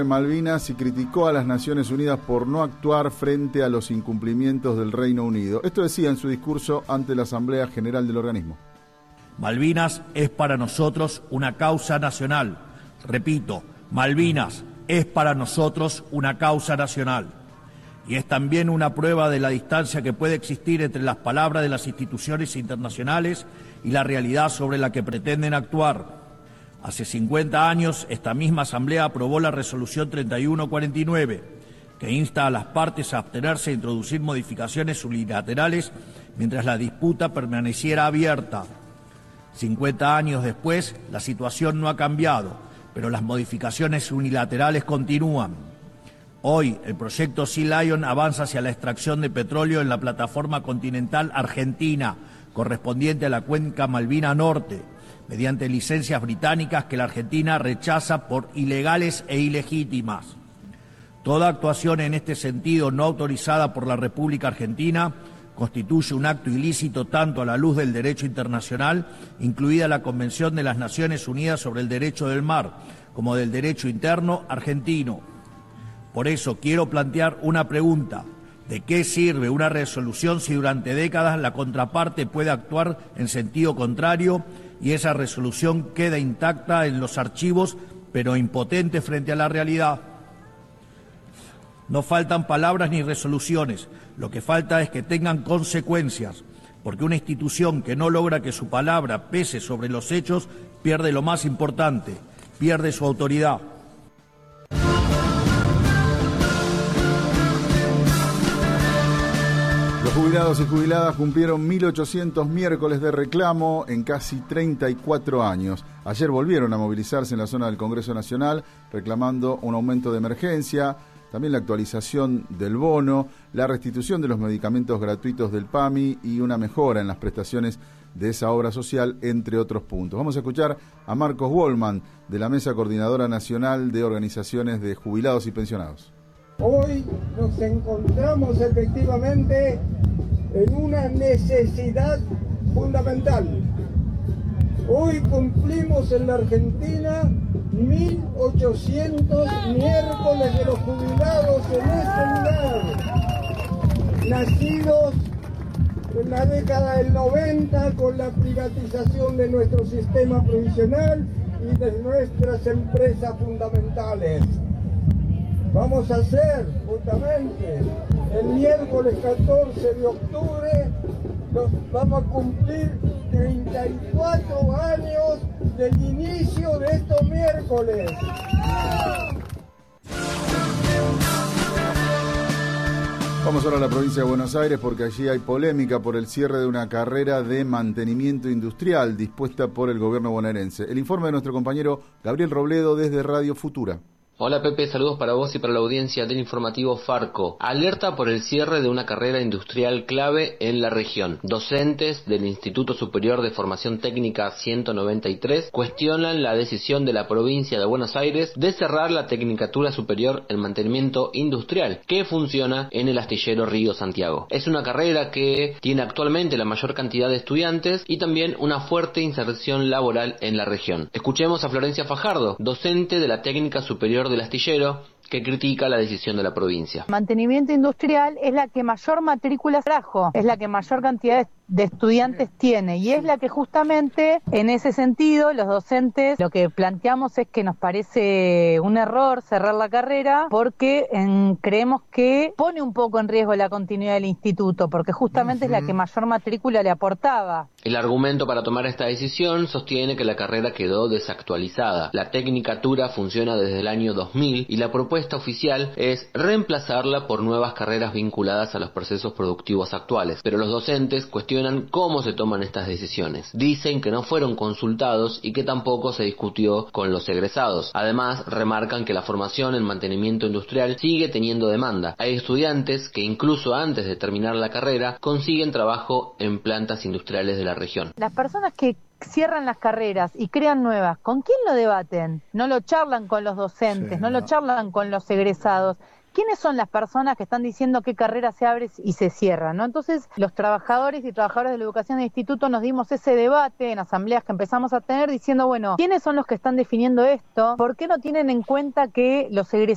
Malvinas y criticó a las Naciones Unidas por no actuar frente a los incumplimientos del Reino Unido. Esto decía en su discurso ante la Asamblea General del organismo. Malvinas es para nosotros una causa nacional. Repito, Malvinas es para nosotros una causa nacional. Y es también una prueba de la distancia que puede existir entre las palabras de las instituciones internacionales y la realidad sobre la que pretenden actuar. Hace 50 años, esta misma Asamblea aprobó la Resolución 3149, que insta a las partes a abstenerse e introducir modificaciones unilaterales mientras la disputa permaneciera abierta. 50 años después, la situación no ha cambiado, pero las modificaciones unilaterales continúan. Hoy, el proyecto Sea Lion avanza hacia la extracción de petróleo en la plataforma continental argentina, correspondiente a la cuenca Malvina Norte, mediante licencias británicas que la Argentina rechaza por ilegales e ilegítimas. Toda actuación en este sentido no autorizada por la República Argentina constituye un acto ilícito tanto a la luz del derecho internacional, incluida la Convención de las Naciones Unidas sobre el Derecho del Mar, como del derecho interno argentino. Por eso quiero plantear una pregunta. ¿De qué sirve una resolución si durante décadas la contraparte puede actuar en sentido contrario y esa resolución queda intacta en los archivos, pero impotente frente a la realidad? No faltan palabras ni resoluciones, lo que falta es que tengan consecuencias, porque una institución que no logra que su palabra pese sobre los hechos pierde lo más importante, pierde su autoridad. Los jubilados y jubiladas cumplieron 1.800 miércoles de reclamo en casi 34 años. Ayer volvieron a movilizarse en la zona del Congreso Nacional reclamando un aumento de emergencia, también la actualización del bono, la restitución de los medicamentos gratuitos del PAMI y una mejora en las prestaciones de esa obra social, entre otros puntos. Vamos a escuchar a Marcos Wollman, de la Mesa Coordinadora Nacional de Organizaciones de Jubilados y Pensionados. Hoy nos encontramos efectivamente en una necesidad fundamental. Hoy cumplimos en la Argentina 1.800 miércoles de los jubilados en este lugar, nacidos en la década del 90 con la privatización de nuestro sistema provisional y de nuestras empresas fundamentales. Vamos a hacer justamente el miércoles 14 de octubre, vamos a cumplir 34 años del inicio de estos miércoles. Vamos ahora a la provincia de Buenos Aires porque allí hay polémica por el cierre de una carrera de mantenimiento industrial dispuesta por el gobierno bonaerense. El informe de nuestro compañero Gabriel Robledo desde Radio Futura. Hola Pepe, saludos para vos y para la audiencia del informativo Farco. Alerta por el cierre de una carrera industrial clave en la región. Docentes del Instituto Superior de Formación Técnica 193 cuestionan la decisión de la provincia de Buenos Aires de cerrar la Tecnicatura Superior en Mantenimiento Industrial, que funciona en el astillero Río Santiago. Es una carrera que tiene actualmente la mayor cantidad de estudiantes y también una fuerte inserción laboral en la región. Escuchemos a Florencia Fajardo, docente de la Técnica Superior del Astillero, que critica la decisión de la provincia. Mantenimiento industrial es la que mayor matrícula trajo, es la que mayor cantidad de estudiantes tiene y es la que justamente en ese sentido los docentes lo que planteamos es que nos parece un error cerrar la carrera porque creemos que pone un poco en riesgo la continuidad del instituto porque justamente es la que mayor matrícula le aportaba. El argumento para tomar esta decisión sostiene que la carrera quedó desactualizada. La tecnicatura funciona desde el año 2000 y la propuesta oficial es reemplazarla por nuevas carreras vinculadas a los procesos productivos actuales, pero los docentes cuestionan cómo se toman estas decisiones. Dicen que no fueron consultados y que tampoco se discutió con los egresados. Además, remarcan que la formación en mantenimiento industrial sigue teniendo demanda. Hay estudiantes que incluso antes de terminar la carrera consiguen trabajo en plantas industriales de la región. Las personas que cierran las carreras y crean nuevas, ¿con quién lo debaten? No lo charlan con los docentes, no lo charlan con los egresados. ¿Quiénes son las personas que están diciendo qué carrera se abre y se cierra, ¿no? Entonces, los trabajadores y trabajadoras de la educación del instituto nos dimos ese debate en asambleas que empezamos a tener diciendo, bueno, ¿quiénes son los que están definiendo esto? ¿Por qué no tienen en cuenta que los egresados